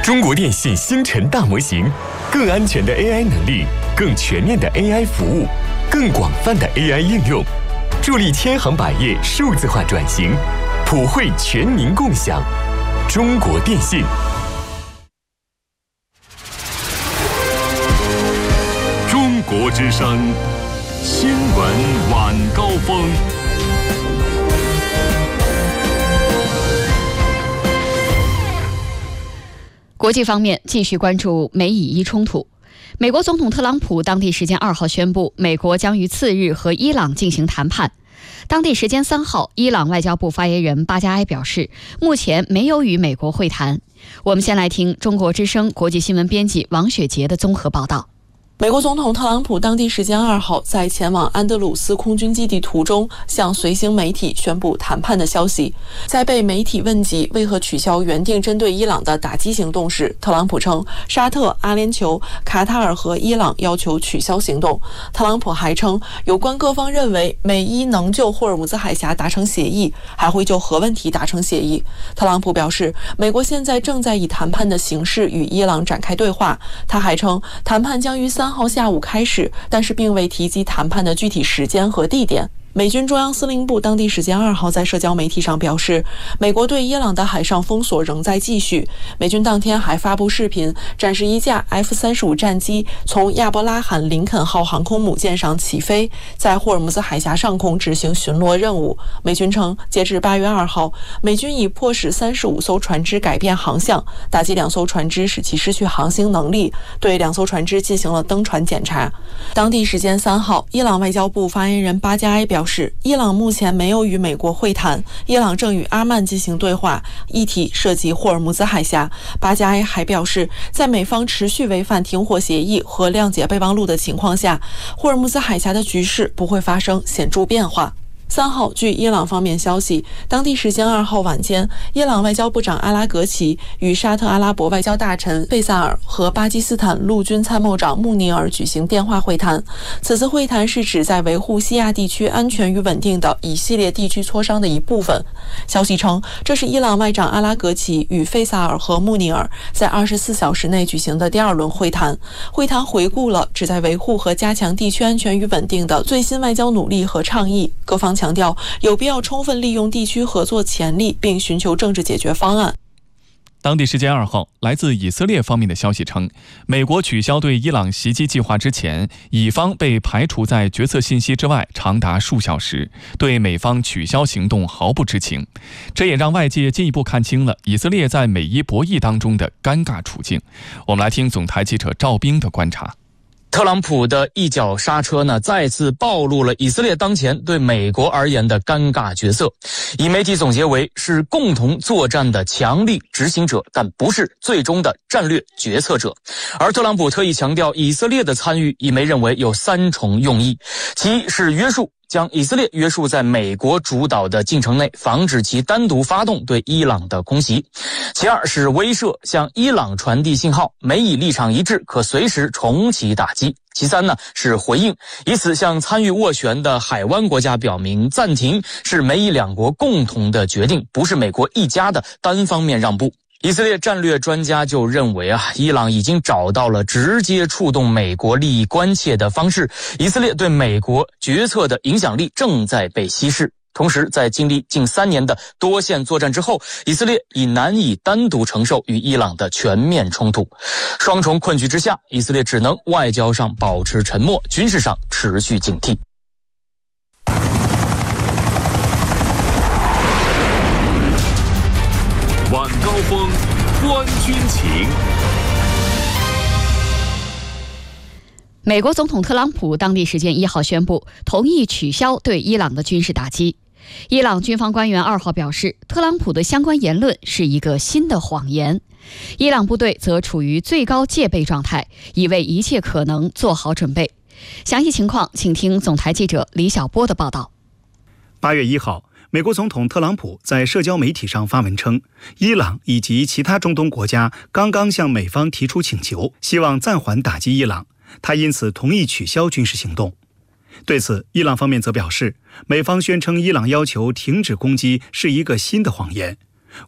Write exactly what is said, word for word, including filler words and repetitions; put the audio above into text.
中国电信星辰大模型，更安全的 A I 能力，更全面的 A I 服务，更广泛的 A I 应用，助力千行百业数字化转型，普惠全民共享。中国电信。 中国之声新闻晚高峰。 国际方面，继续关注美以伊冲突。美国总统特朗普当地时间二号宣布，美国将于次日和伊朗进行谈判。当地时间三号，伊朗外交部发言人巴加埃表示，目前没有与美国会谈。我们先来听中国之声国际新闻编辑王雪杰的综合报道。 美国总统特朗普当地时间二号在前往安德鲁斯空军基地途中，向随行媒体宣布谈判的消息。在被媒体问及为何取消原定针对伊朗的打击行动时，特朗普称沙特、阿联酋、卡塔尔和伊朗要求取消行动。特朗普还称，有关各方认为美伊能就霍尔木兹海峡达成协议，还会就核问题达成协议。特朗普表示，美国现在正在以谈判的形式与伊朗展开对话。他还称，谈判将于三号下午开始，但是并未提及谈判的具体时间和地点。美军中央司令部当地时间二号在社交媒体上表示，美国对伊朗的海上封锁仍在继续。美军当天还发布视频，展示一架 F 三十五 战机从亚伯拉罕林肯号航空母舰上起飞，在霍尔木兹海峡上空执行巡逻任务。美军称，截至八月二号，美军已迫使三十五艘船只改变航向，打击两艘船只使其失去航行能力，对两艘船只进行了登船检查。当地时间三号，伊朗外交部发言人巴加埃表示，表示，伊朗目前没有与美国会谈，伊朗正与阿曼进行对话，议题涉及霍尔木兹海峡。巴加埃还表示，在美方持续违反停火协议和谅解备忘录的情况下，霍尔木兹海峡的局势不会发生显著变化。三号，据伊朗方面消息，当地时间二号晚间，伊朗外交部长阿拉格齐与沙特阿拉伯外交大臣费萨尔和巴基斯坦陆军参谋长穆尼尔举行电话会谈。此次会谈是指在维护西亚地区安全与稳定的一系列地区磋商的一部分。消息称，这是伊朗外长阿拉格齐与费萨尔和穆尼尔在二十四小时内举行的第二轮会谈。会谈回顾了旨在维护和加强地区安全与稳定的最新外交努力和倡议，各方强调有必要充分利用地区合作潜力，并寻求政治解决方案。 当地时间二号，来自以色列方面的消息称，美国取消对伊朗袭击计划之前，以方被排除在决策信息之外长达数小时，对美方取消行动毫不知情。这也让外界进一步看清了以色列在美伊博弈当中的尴尬处境。我们来听总台记者赵冰的观察。 特朗普的一脚刹车呢，再次暴露了以色列当前对美国而言的尴尬角色。以媒体总结为是共同作战的强力执行者，但不是最终的战略决策者。而特朗普特意强调，以色列的参与，以媒认为有三重用意：其一是约束，将以色列约束在美国主导的进程内，防止其单独发动对伊朗的空袭；其二是威慑，向伊朗传递信号，美以立场一致，可随时重启打击；其三呢是回应，以此向参与斡旋的海湾国家表明，暂停是美以两国共同的决定，不是美国一家的单方面让步。以色列战略专家就认为啊，伊朗已经找到了直接触动美国利益关切的方式，以色列对美国决策的影响力正在被稀释。同时，在经历近三年的多线作战之后，以色列已难以单独承受与伊朗的全面冲突。双重困局之下，以色列只能外交上保持沉默，军事上持续警惕。 晚高峰，观军情。 美国总统特朗普当地时间一号宣布，同意取消对伊朗的军事打击。伊朗军方官员二号表示，特朗普的相关言论是一个新的谎言。伊朗部队则处于最高戒备状态，已为一切可能做好准备。详细情况，请听总台记者李晓波的报道。 八月一号，美国总统特朗普在社交媒体上发文称，伊朗以及其他中东国家刚刚向美方提出请求，希望暂缓打击伊朗，他因此同意取消军事行动。对此，伊朗方面则表示，美方宣称伊朗要求停止攻击是一个新的谎言。